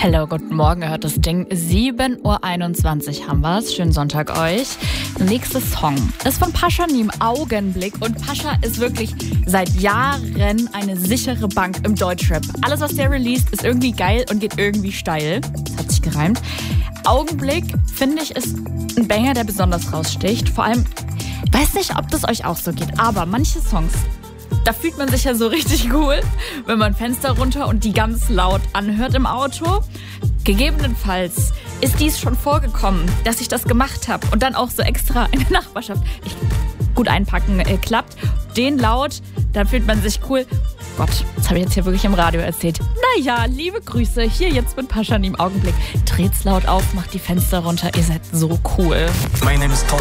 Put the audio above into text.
Hello, guten Morgen, ihr hört das Ding. 7:21 Uhr haben wir es. Schönen Sonntag euch. Nächster Song ist von Pasha Neem, Augenblick. Und Pasha ist wirklich seit Jahren eine sichere Bank im Deutschrap. Alles, was der released, ist irgendwie geil und geht irgendwie steil. Das hat sich gereimt. Augenblick, finde ich, ist ein Banger, der besonders raussticht. Vor allem, ich weiß nicht, ob das euch auch so geht, aber manche Songs, da fühlt man sich ja so richtig cool, wenn man Fenster runter und die ganz laut anhört im Auto. Gegebenenfalls ist dies schon vorgekommen, dass ich das gemacht habe und dann auch so extra in der Nachbarschaft. Gut einpacken klappt. Den laut, dann fühlt man sich cool. Gott, das habe ich jetzt hier wirklich im Radio erzählt. Naja, liebe Grüße, hier jetzt mit Pasha Neem, Augenblick. Dreht's laut auf, macht die Fenster runter, ihr seid so cool. My name is Todd